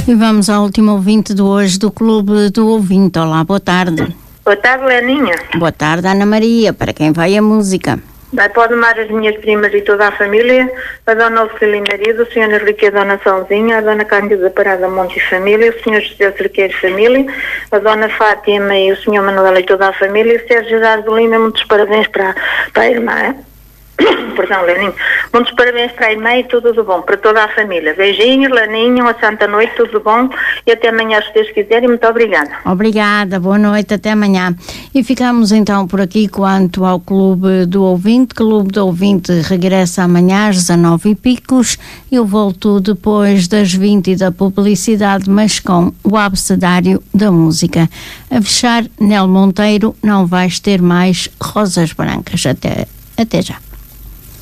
E vamos ao último ouvinte de hoje do Clube do Ouvinte. Olá, boa tarde. Boa tarde, Leninha. Boa tarde, Ana Maria. Para quem vai a música? Vai para amar as minhas primas e toda a família, a Dona Lucília e marido, o Sr. Henrique e a Dona Salzinha, a Dona Cândida Parada Monte e família, o Sr. José Cerqueiro e família, a Dona Fátima e o Sr. Manuel e toda a família, e o Sérgio Jardim Lima. Muitos parabéns para a irmã. Perdão, Leninho. Muitos parabéns para a irmã e tudo de bom para toda a família. Beijinhos, Leninho, uma santa noite, tudo de bom e até amanhã, se Deus quiser, e muito obrigada. Obrigada, boa noite, até amanhã. E ficamos então por aqui quanto ao Clube do Ouvinte. Clube do Ouvinte regressa amanhã às 19h. Eu volto depois das 20 e da publicidade, mas com o abecedário da música. A fechar, Nel Monteiro, não vais ter mais rosas brancas. Até já.